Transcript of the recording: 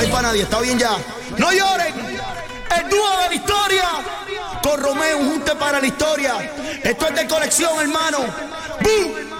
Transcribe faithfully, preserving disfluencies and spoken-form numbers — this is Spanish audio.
hay para nadie, está bien ya. No lloren, el dúo de la historia, con Romeo, un junte para la historia. Esto es de colección, hermano. ¡Bum!